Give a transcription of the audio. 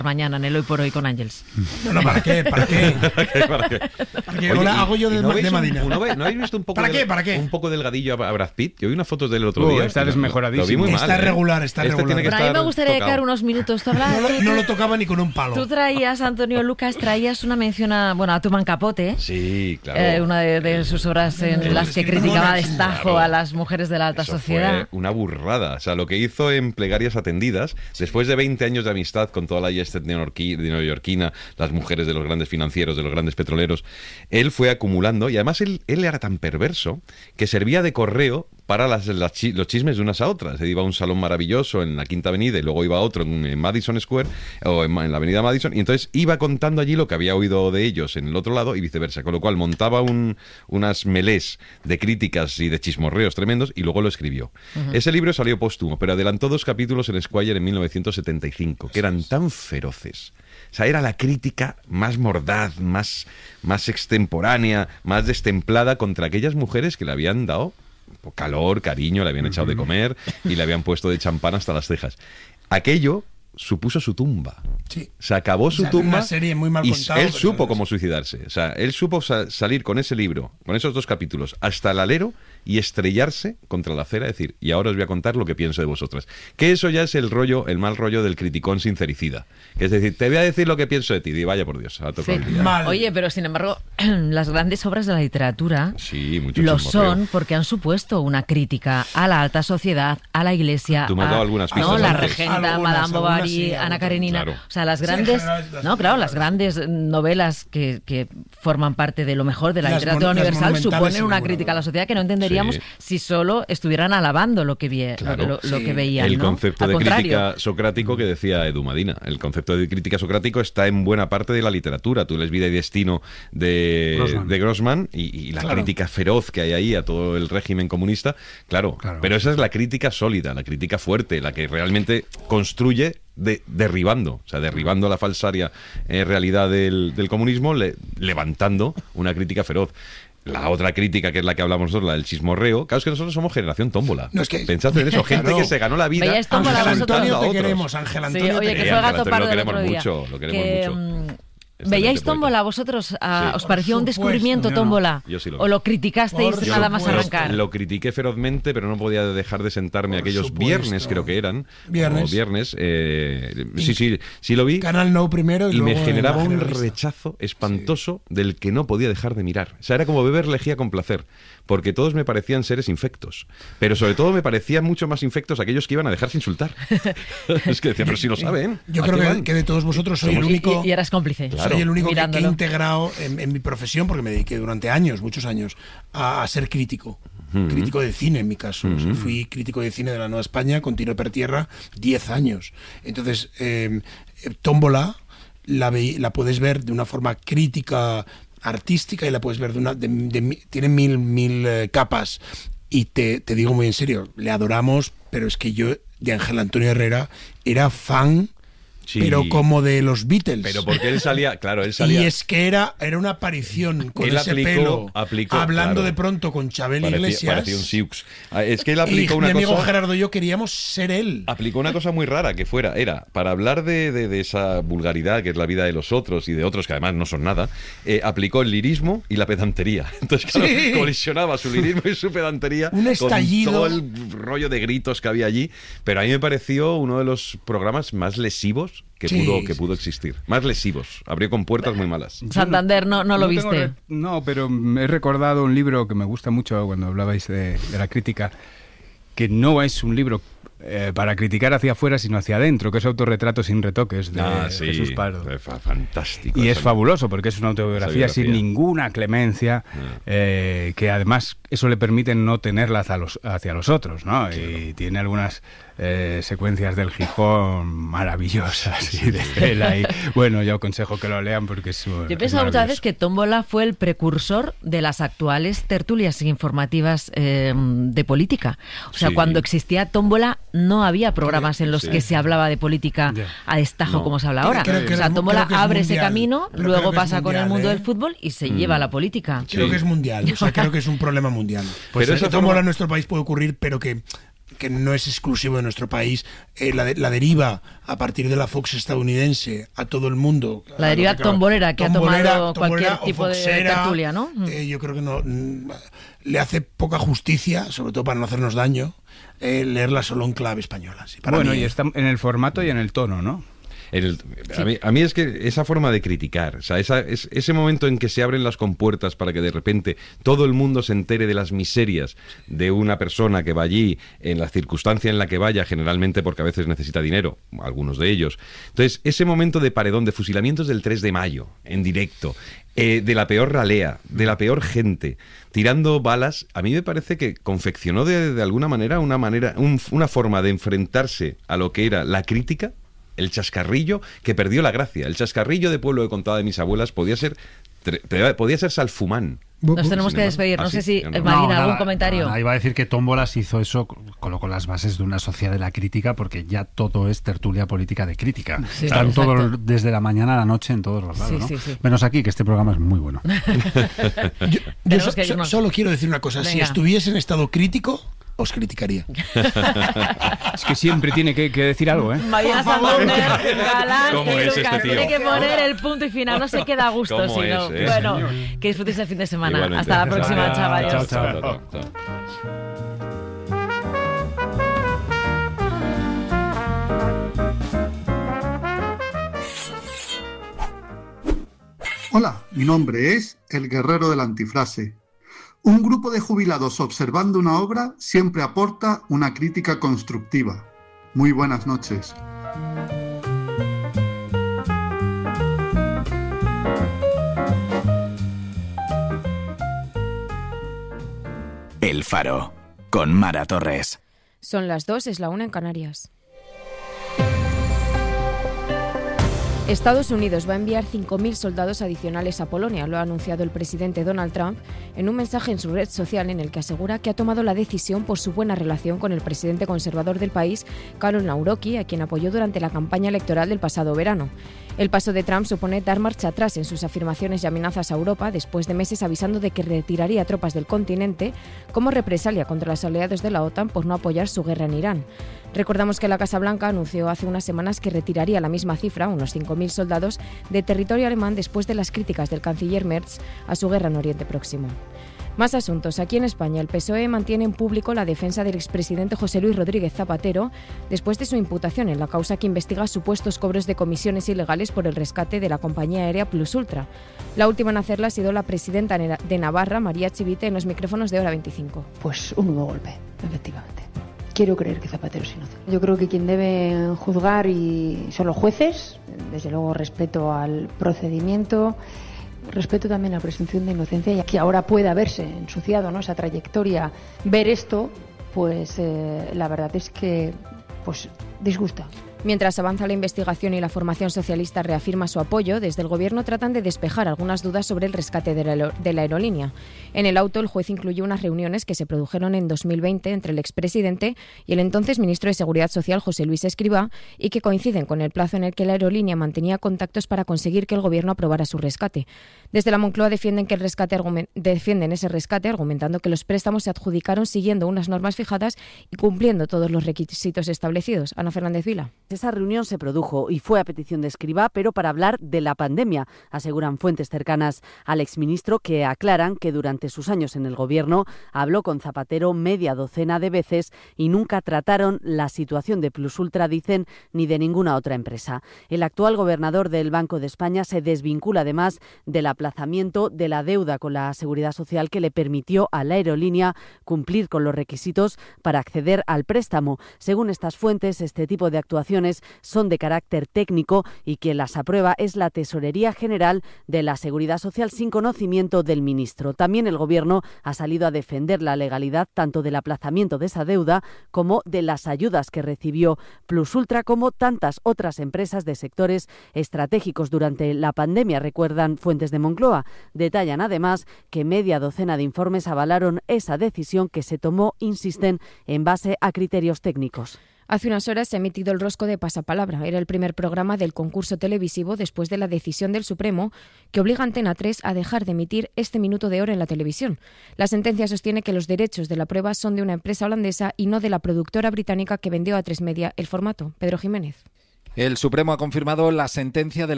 mañana en el Hoy por Hoy con Ángels. No, ¿para qué? ¿Para qué? ¿Para qué? Porque ahora hago yo de Madina. ¿No habéis visto un poco ¿Para qué? un poco delgadillo a Brad Pitt? Yo vi unas fotos del otro día. Está desmejoradísimo. Lo vi muy mal, está regular. Tiene que Pero a mí me gustaría dedicar unos minutos. No lo tocaba ni con un palo. Tú traías, Antonio Lucas, una mención a Truman Capote. Sí, claro. Una de sus obras en las que criticaba a destajo a las mujeres de la alta sociedad. Fue una burrada. O sea, lo que hizo en Plegarias Atendidas, después de 20 años de amistad con toda la jet neoyorquina, las mujeres de los grandes financieros, de los grandes petroleros, él fue acumulando, y además él era tan perverso que servía de correo para los chismes de unas a otras. Él iba a un salón maravilloso en la Quinta Avenida y luego iba a otro en Madison Square o en la Avenida Madison, y entonces iba contando allí lo que había oído de ellos en el otro lado y viceversa, con lo cual montaba unas melés de críticas y de chismorreos tremendos y luego lo escribió. Ese libro salió póstumo, pero adelantó 2 capítulos en Esquire en 1975, que eran tan feroces. O sea, era la crítica más mordaz, más extemporánea, más destemplada contra aquellas mujeres que le habían dado calor, cariño, le habían echado de comer y le habían puesto de champán hasta las cejas. Aquello supuso su tumba. Sí. Se acabó su tumba. Una serie muy mal y contada, él supo cómo suicidarse. O sea, él supo salir con ese libro, con esos 2 capítulos, hasta el alero y estrellarse contra la acera, decir, y ahora os voy a contar lo que pienso de vosotras. Que eso ya es el mal rollo del criticón sincericida. Que es decir, te voy a decir lo que pienso de ti. Y vaya por Dios, ha tocado el día. Oye, pero sin embargo, las grandes obras de la literatura lo son porque han supuesto una crítica a la alta sociedad, a la Iglesia, Tú me has dado algunas pistas la antes. regenta, Madame Bovary, Ana Karenina. Claro. O sea, las grandes, las grandes novelas que forman parte de lo mejor de la literatura universal suponen una crítica a la sociedad que no entenderíamos si solo estuvieran alabando lo que veían. El ¿no? concepto de crítica socrático que decía Edu Madina. El concepto de crítica socrático está en buena parte de la literatura. Tú lees Vida y Destino de Grossman y la crítica feroz que hay ahí a todo el régimen comunista. Claro, pero esa es la crítica sólida, la crítica fuerte, la que realmente construye derribando la falsaria realidad del comunismo, levantando una crítica feroz. La otra crítica, que es la que hablamos nosotros, la del chismorreo, claro, es que nosotros somos generación tómbola. No, es que, pensad en eso, gente que se ganó la vida. Ángel Antonio te queremos, Ángel Antonio. Oye, que fue el gato pardo del otro día. Lo queremos mucho. ¿Veíais Tómbola vosotros? ¿Os pareció un descubrimiento Tómbola? Yo sí lo vi. ¿O lo criticasteis nada más arrancar? Lo critiqué ferozmente, pero no podía dejar de sentarme aquellos viernes, creo que eran. Viernes. Sí lo vi. Canal No primero. Y me generaba un rechazo espantoso del que no podía dejar de mirar. O sea, era como beber lejía con placer. Porque todos me parecían seres infectos. Pero sobre todo me parecían mucho más infectos aquellos que iban a dejarse insultar. Es que decían, pero si lo saben. Yo creo que de todos vosotros soy el único... Y eras cómplice. Claro. Soy el único que he integrado en mi profesión, porque me dediqué durante muchos años, a ser crítico. Crítico de cine, en mi caso. Fui crítico de cine de la Nueva España, con Tiro per Tierra, 10 años. Entonces, Tómbola la puedes ver de una forma crítica, artística, y la puedes ver tiene mil capas. Y te digo muy en serio, le adoramos, pero es que yo de Ángel Antonio Herrera era fan. Sí. Pero como de los Beatles. Pero porque él salía. Y es que era una aparición con ese pelo, hablando de pronto con Chabel Iglesias. Parecía un Siux. Es que él aplicó una cosa. Mi amigo Gerardo y yo queríamos ser él. Aplicó una cosa muy rara, que era para hablar de esa vulgaridad que es la vida de los otros y de otros que además no son nada, aplicó el lirismo y la pedantería. Entonces, claro, colisionaba su lirismo y su pedantería un estallido, con todo el rollo de gritos que había allí. Pero a mí me pareció uno de los programas más lesivos que pudo existir. Más lesivos. Abrió con puertas muy malas. Santander, no lo viste. No, pero he recordado un libro que me gusta mucho cuando hablabais de la crítica, que no es un libro para criticar hacia afuera, sino hacia adentro, que es Autorretrato sin retoques, de Jesús Pardo. Fantástico. Y es fabuloso, porque es una autobiografía sin ninguna clemencia, que además eso le permite no tenerla hacia los otros, ¿no? Claro. Y tiene algunas secuencias del Gijón maravillosas y de Cela, y bueno, yo aconsejo que lo lean porque es Yo he pensado muchas veces que Tómbola fue el precursor de las actuales tertulias informativas de política. O sea, cuando existía Tómbola no había programas en los que se hablaba de política a destajo como se habla ahora. O sea, Tómbola abre ese camino, luego pasa con el mundo del fútbol y se lleva a la política. Creo que es mundial, o sea, creo que es un problema mundial. Pues Tómbola en nuestro país puede ocurrir, pero que que no es exclusivo de nuestro país, la deriva a partir de la Fox estadounidense a todo el mundo. La deriva tombolera que ha tomado cualquier tipo de tertulia, ¿no? Yo creo que no le hace poca justicia, sobre todo para no hacernos daño, leerla solo en clave española. Sí, bueno, y está en el formato y en el tono, ¿no? A mí es que esa forma de criticar, o sea, ese momento en que se abren las compuertas para que de repente todo el mundo se entere de las miserias de una persona que va allí, en la circunstancia en la que vaya, generalmente porque a veces necesita dinero, algunos de ellos. Entonces, ese momento de paredón, de fusilamientos del 3 de mayo, en directo, de la peor ralea, de la peor gente, tirando balas, a mí me parece que confeccionó de alguna manera una forma de enfrentarse a lo que era la crítica, el chascarrillo, que perdió la gracia. El chascarrillo de pueblo que contaba de mis abuelas podía ser salfumán. Nos tenemos que despedir. No sé si, Marina, algún comentario. Iba a decir que Tómbolas hizo eso, colocó las bases de una sociedad de la crítica, porque ya todo es tertulia política de crítica. Sí, están todos, desde la mañana a la noche, en todos los lados, ¿no? Sí. Menos aquí, que este programa es muy bueno. yo solo quiero decir una cosa. Venga. Si estuviese en estado crítico, os criticaría. Es que siempre tiene que decir algo, ¿eh? Marina Santander, galán, ¿Cómo es este tío? Tiene que poner el punto y final, no se queda a gusto, sino bueno, que disfrutéis el fin de semana. Igualmente. Hasta la próxima, chavales. Chao. Hola, mi nombre es El Guerrero de la Antifrase. Un grupo de jubilados observando una obra siempre aporta una crítica constructiva. Muy buenas noches. El Faro, con Mara Torres. Son las 2, es la 1 en Canarias. Estados Unidos va a enviar 5.000 soldados adicionales a Polonia, lo ha anunciado el presidente Donald Trump en un mensaje en su red social en el que asegura que ha tomado la decisión por su buena relación con el presidente conservador del país, Karol Nawrocki, a quien apoyó durante la campaña electoral del pasado verano. El paso de Trump supone dar marcha atrás en sus afirmaciones y amenazas a Europa, después de meses avisando de que retiraría tropas del continente como represalia contra los aliados de la OTAN por no apoyar su guerra en Irán. Recordamos que la Casa Blanca anunció hace unas semanas que retiraría la misma cifra, unos 5.000 soldados, de territorio alemán después de las críticas del canciller Merz a su guerra en Oriente Próximo. Más asuntos. Aquí en España, el PSOE mantiene en público la defensa del expresidente José Luis Rodríguez Zapatero después de su imputación en la causa que investiga supuestos cobros de comisiones ilegales por el rescate de la compañía aérea Plus Ultra. La última en hacerla ha sido la presidenta de Navarra, María Chivite, en los micrófonos de Hora 25. Pues un nuevo golpe, efectivamente. Quiero creer que Zapatero es inocente. Yo creo que quien debe juzgar son los jueces, desde luego respeto al procedimiento, respeto también a la presunción de inocencia, y que ahora pueda haberse ensuciado, ¿no?, esa trayectoria. Ver esto, pues la verdad es que pues disgusta. Mientras avanza la investigación y la formación socialista reafirma su apoyo, desde el Gobierno tratan de despejar algunas dudas sobre el rescate de la aerolínea. En el auto, el juez incluyó unas reuniones que se produjeron en 2020 entre el expresidente y el entonces ministro de Seguridad Social, José Luis Escrivá, y que coinciden con el plazo en el que la aerolínea mantenía contactos para conseguir que el Gobierno aprobara su rescate. Desde la Moncloa defienden ese rescate, argumentando que los préstamos se adjudicaron siguiendo unas normas fijadas y cumpliendo todos los requisitos establecidos. Ana Fernández Vila. Esa reunión se produjo y fue a petición de Escrivá, pero para hablar de la pandemia, aseguran fuentes cercanas al exministro, que aclaran que durante sus años en el Gobierno habló con Zapatero media docena de veces y nunca trataron la situación de Plus Ultra, dicen, ni de ninguna otra empresa. El actual gobernador del Banco de España se desvincula además del aplazamiento de la deuda con la Seguridad Social que le permitió a la aerolínea cumplir con los requisitos para acceder al préstamo. Según estas fuentes, este tipo de actuaciones son de carácter técnico y quien las aprueba es la Tesorería General de la Seguridad Social sin conocimiento del ministro. También el Gobierno ha salido a defender la legalidad tanto del aplazamiento de esa deuda como de las ayudas que recibió Plus Ultra, como tantas otras empresas de sectores estratégicos durante la pandemia, recuerdan fuentes de Moncloa. Detallan además que media docena de informes avalaron esa decisión que se tomó, insisten, en base a criterios técnicos. Hace unas horas se ha emitido el rosco de Pasapalabra. Era el primer programa del concurso televisivo después de la decisión del Supremo que obliga a Antena 3 a dejar de emitir este minuto de oro en la televisión. La sentencia sostiene que los derechos de la prueba son de una empresa holandesa y no de la productora británica que vendió a A3 Media el formato. Pedro Jiménez. El Supremo ha confirmado la sentencia de